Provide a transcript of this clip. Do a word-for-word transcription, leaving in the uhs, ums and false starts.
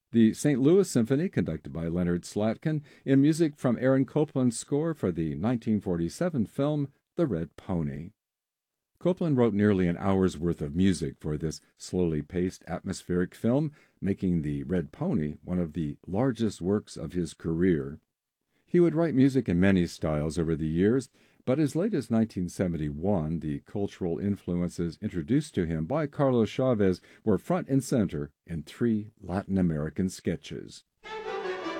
The Saint Louis Symphony, conducted by Leonard Slatkin, in music from Aaron Copland's score for the nineteen forty-seven film The Red Pony. Copland wrote nearly an hour's worth of music for this slowly paced atmospheric film, making The Red Pony one of the largest works of his career. He would write music in many styles over the years, but as late as nineteen seventy-one, the cultural influences introduced to him by Carlos Chavez were front and center in three Latin American sketches.